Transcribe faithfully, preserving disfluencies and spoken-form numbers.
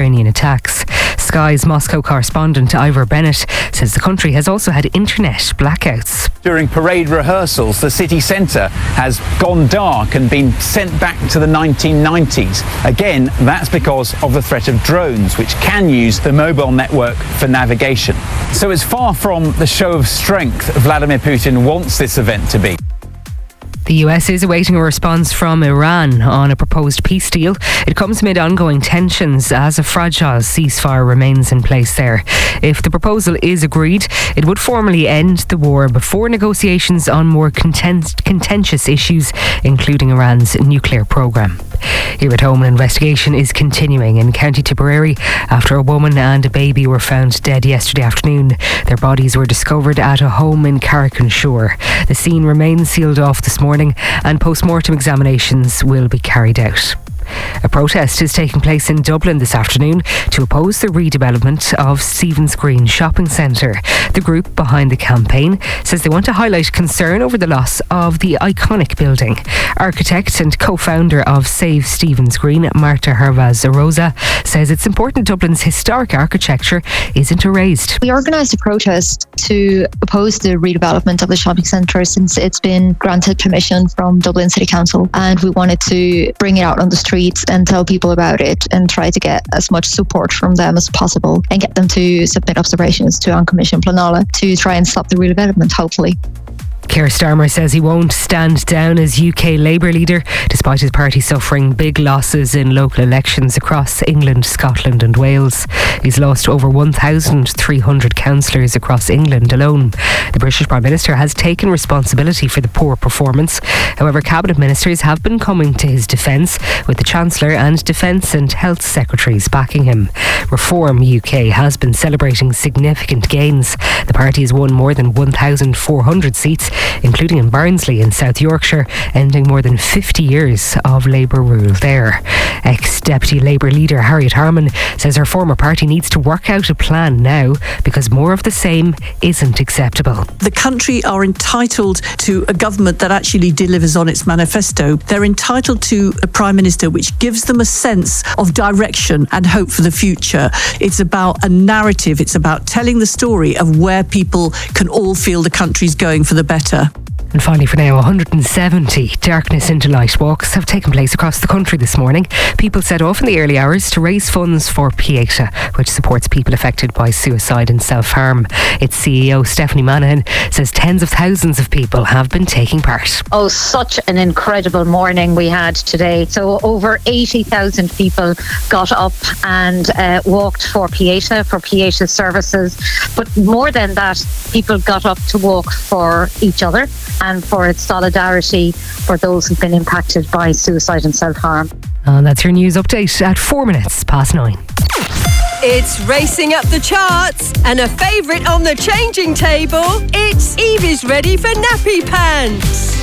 Iranian attacks. Sky's Moscow correspondent Ivor Bennett says the country has also had internet blackouts. During parade rehearsals, the city centre has gone dark and been sent back to the nineteen nineties. Again, that's because of the threat of drones, which can use the mobile network for navigation. So it's far from the show of strength Vladimir Putin wants this event to be. The U S is awaiting a response from Iran on a proposed peace deal. It comes amid ongoing tensions as a fragile ceasefire remains in place there. If the proposal is agreed, it would formally end the war before negotiations on more content- contentious issues, including Iran's nuclear programme. Here at home, an investigation is continuing in County Tipperary after a woman and a baby were found dead yesterday afternoon. Their bodies were discovered at a home in Carrick-on-Shore. The scene remains sealed off this morning and post-mortem examinations will be carried out. A protest is taking place in Dublin this afternoon to oppose the redevelopment of Stephen's Green Shopping Centre. The group behind the campaign says they want to highlight concern over the loss of the iconic building. Architect and co-founder of Save Stephen's Green, Marta Hervaz Rosa, says it's important Dublin's historic architecture isn't erased. We organised a protest to oppose the redevelopment of the shopping centre since it's been granted permission from Dublin City Council, and we wanted to bring it out on the street and tell people about it and try to get as much support from them as possible and get them to submit observations to An Commission Pleanála to try and stop the redevelopment, hopefully. Keir Starmer says he won't stand down as U K Labour leader despite his party suffering big losses in local elections across England, Scotland and Wales. He's lost over one thousand three hundred councillors across England alone. The British Prime Minister has taken responsibility for the poor performance. However, Cabinet Ministers have been coming to his defence, with the Chancellor and Defence and Health Secretaries backing him. Reform U K has been celebrating significant gains. The party has won more than one thousand four hundred seats, including in Barnsley in South Yorkshire, ending more than fifty years of Labour rule there. Ex-Deputy Labour leader Harriet Harman says her former party needs to work out a plan now because more of the same isn't acceptable. The country are entitled to a government that actually delivers on its manifesto. They're entitled to a Prime Minister which gives them a sense of direction and hope for the future. It's about a narrative. It's about telling the story of where people can all feel the country's going for the better. And finally for now, one hundred seventy Darkness into Light walks have taken place across the country this morning. People set off in the early hours to raise funds for Pieta, which supports people affected by suicide and self-harm. Its C E O Stephanie Manahan says tens of thousands of people have been taking part. Oh, such an incredible morning we had today. So over eighty thousand people got up and uh, walked for Pieta, for Pieta services. But more than that, people got up to walk for each other and for its solidarity for those who've been impacted by suicide and self-harm. And that's your news update at four minutes past nine. It's racing up the charts and a favourite on the changing table. It's Evie's ready for nappy pants.